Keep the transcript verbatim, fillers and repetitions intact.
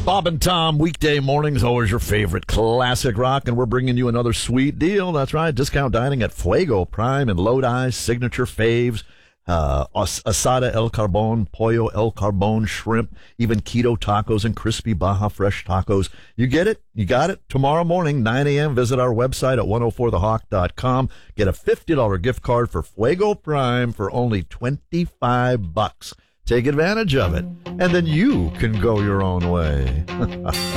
Bob and Tom, weekday mornings, always your favorite classic rock, and we're bringing you another sweet deal. That's right, discount dining at Fuego Prime and Lodi, signature faves, uh, as- asada El Carbon, pollo El Carbon, shrimp, even keto tacos and crispy Baja Fresh tacos. You get it? You got it? Tomorrow morning, nine a.m., visit our website at one oh four the hawk dot com. Get a fifty dollars gift card for Fuego Prime for only twenty-five bucks. Take advantage of it, and then you can go your own way.